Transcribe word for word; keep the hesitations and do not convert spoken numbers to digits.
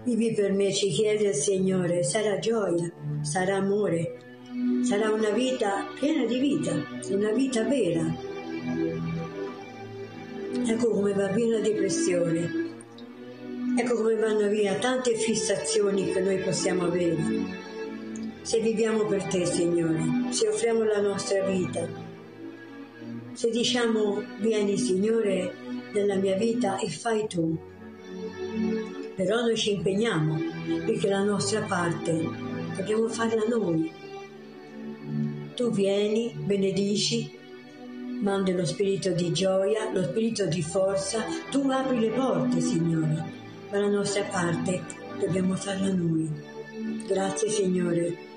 Vivi per me, ci chiede il Signore, sarà gioia, sarà amore, sarà una vita piena di vita, una vita vera. Ecco come va via la depressione, ecco come vanno via tante fissazioni che noi possiamo avere. Se viviamo per te, Signore, se offriamo la nostra vita, se diciamo, vieni Signore nella mia vita e fai tu. Però noi ci impegniamo, perché la nostra parte dobbiamo farla noi. Tu vieni, benedici, mandi lo spirito di gioia, lo spirito di forza, tu apri le porte, Signore, ma la nostra parte dobbiamo farla noi. Grazie, Signore.